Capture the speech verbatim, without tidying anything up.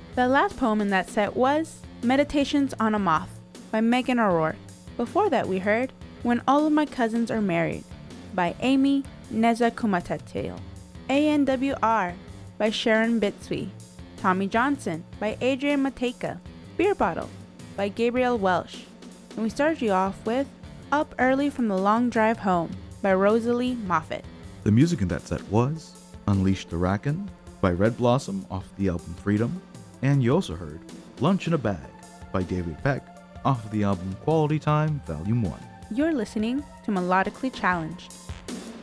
The last poem in that set was Meditations on a Moth by Megan O'Rourke. Before that we heard When All of My Cousins Are Married by Amy Nezakumatetil. A N W R by Sharon Bitsby. Tommy Johnson by Adrian Mateka. Beer Bottle by Gabriel Welsh. And we started you off with Up Early from the Long Drive Home by Rosalie Moffett. The music in that set was Unleash the Rackin' by Red Blossom off the album Freedom, and you also heard Lunch in a Bag by David Peck off the album Quality Time Volume one. You're listening to Melodically Challenged.